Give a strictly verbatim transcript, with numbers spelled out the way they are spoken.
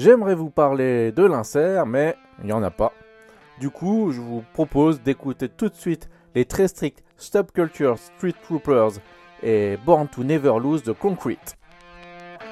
J'aimerais vous parler de l'insert, mais il n'y en a pas. Du coup, je vous propose d'écouter tout de suite les très stricts Stop Culture Street Troopers et Born to Never Lose de Concrete.